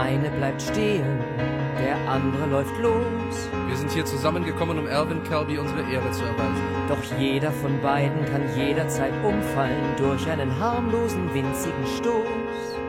eine bleibt stehen, der andere läuft los. Wir sind hier zusammengekommen, um Alvin Kelby unsere Ehre zu erweisen. Doch jeder von beiden kann jederzeit umfallen durch einen harmlosen, winzigen Stoß.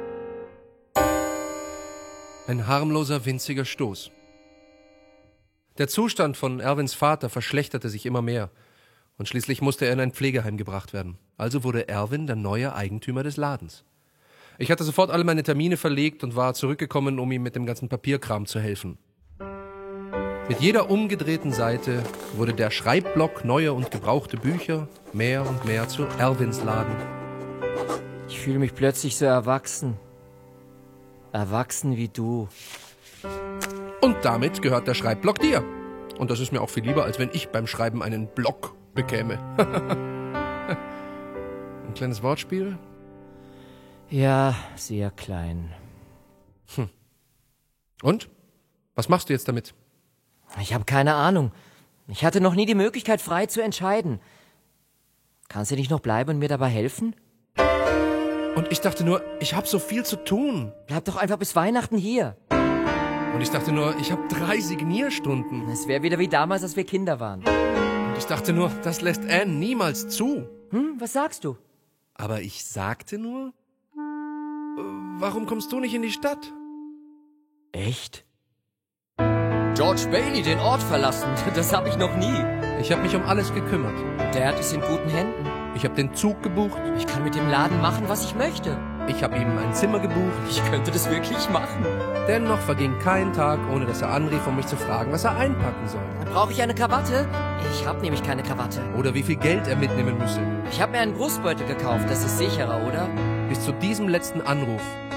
Ein harmloser, winziger Stoß. Der Zustand von Alvins Vater verschlechterte sich immer mehr und schließlich musste er in ein Pflegeheim gebracht werden. Also wurde Alvin der neue Eigentümer des Ladens. Ich hatte sofort alle meine Termine verlegt und war zurückgekommen, um ihm mit dem ganzen Papierkram zu helfen. Mit jeder umgedrehten Seite wurde der Schreibblock neue und gebrauchte Bücher mehr und mehr zu Alvins Laden. Ich fühle mich plötzlich so erwachsen. Erwachsen wie du. Und damit gehört der Schreibblock dir. Und das ist mir auch viel lieber, als wenn ich beim Schreiben einen Block bekäme. Ein kleines Wortspiel? Ja, sehr klein. Und? Was machst du jetzt damit? Ich habe keine Ahnung. Ich hatte noch nie die Möglichkeit, frei zu entscheiden. Kannst du nicht noch bleiben und mir dabei helfen? Und ich dachte nur, ich habe so viel zu tun. Bleib doch einfach bis Weihnachten hier. Und ich dachte nur, ich habe 3 Signierstunden. Es wäre wieder wie damals, als wir Kinder waren. Und ich dachte nur, das lässt Anne niemals zu. Was sagst du? Aber ich sagte nur, warum kommst du nicht in die Stadt? Echt? George Bailey den Ort verlassen, das habe ich noch nie. Ich habe mich um alles gekümmert. Dad ist in guten Händen. Ich habe den Zug gebucht. Ich kann mit dem Laden machen, was ich möchte. Ich habe ihm ein Zimmer gebucht. Ich könnte das wirklich machen. Dennoch verging kein Tag, ohne dass er anrief, um mich zu fragen, was er einpacken soll. Brauche ich eine Krawatte? Ich habe nämlich keine Krawatte. Oder wie viel Geld er mitnehmen müsse. Ich habe mir einen Brustbeutel gekauft, das ist sicherer, oder? Bis zu diesem letzten Anruf